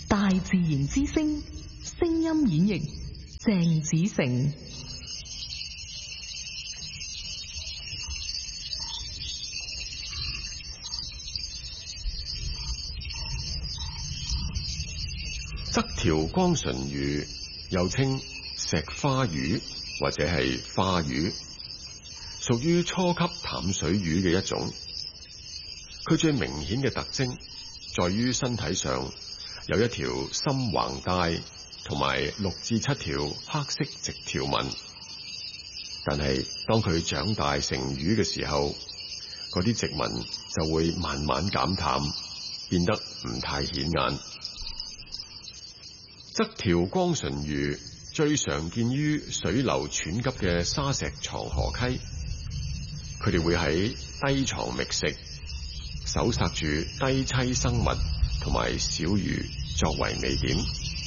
大自然之聲，聲音演繹鄭子誠。 側條光唇魚又稱石花魚或者係花魚，屬於初級淡水魚嘅一種。佢最明顯嘅特徵在於身體上有一條深橫帶同埋6至7條黑色直條紋，但係當佢長大成魚嘅時候，嗰啲直紋就會慢慢減淡，變得唔太顯眼。側條光唇魚最常見於水流湍急嘅沙石床河溪，佢哋會喺低床覓食，搜殺住低棲生物同埋小魚作為味點。